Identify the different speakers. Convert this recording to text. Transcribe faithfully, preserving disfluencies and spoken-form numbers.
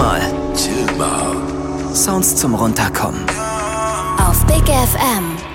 Speaker 1: mal.
Speaker 2: Chill mal.
Speaker 1: Sounds zum Runterkommen.
Speaker 3: Auf Big F M.